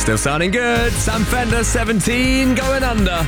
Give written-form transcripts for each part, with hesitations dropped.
Still sounding good. Sam Fender, 17, going under.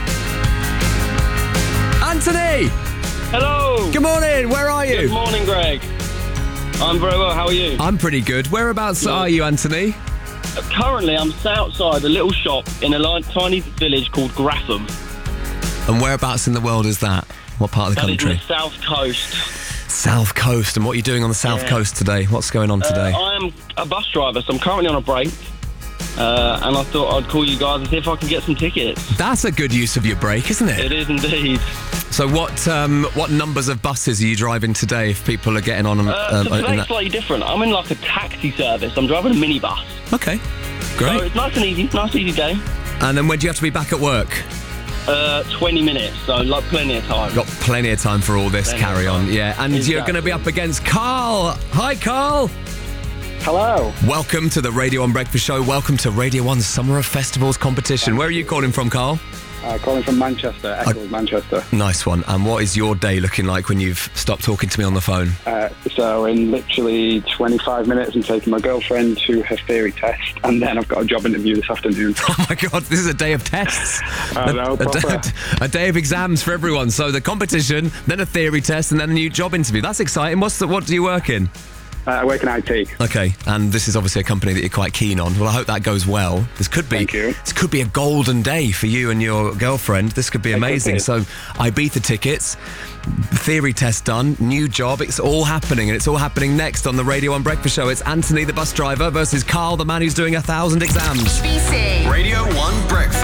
Anthony! Hello! Good morning, where are you? Good morning, Greg. I'm very well, how are you? I'm pretty good. Whereabouts are you, Anthony? Currently, I'm outside a little shop in a tiny village called Gratham. And whereabouts in the world is that? What part of the country? That is the South Coast. South Coast. And what are you doing on the South Coast today? What's going on today? I am a bus driver, so I'm currently on a break. And I thought I'd call you guys and see if I can get some tickets. That's a good use of your break, isn't it? It is indeed. So what numbers of buses are you driving today if people are getting on? So today's slightly different. I'm in like a taxi service. I'm driving a minibus. Okay, great. So it's nice and easy. Nice, easy day. And then when do you have to be back at work? 20 minutes, so like plenty of time. Got plenty of time for all this, carry on. Yeah, and you're going to be up against Carl. Hi, Carl. Hello. Welcome to the Radio 1 Breakfast Show. Welcome to Radio 1's Summer of Festivals competition. Where are you calling from, Carl? Calling from Manchester, Eccles, Manchester. Nice one. And what is your day looking like when you've stopped talking to me on the phone? So in literally 25 minutes, I'm taking my girlfriend to her theory test, and then I've got a job interview this afternoon. Oh my God, this is a day of tests. I know, proper. A day of exams for everyone. So the competition, then a theory test, and then a new job interview. That's exciting. What do you work in? I work in IT. Okay, and this is obviously a company that you're quite keen on. Well, I hope that goes well. This could be a golden day for you and your girlfriend. This could be amazing. So Ibiza tickets, theory test done, new job. It's all happening, and it's all happening next on the Radio 1 Breakfast Show. It's Anthony, the bus driver, versus Carl, the man who's doing 1,000 exams. BBC Radio 1 Breakfast.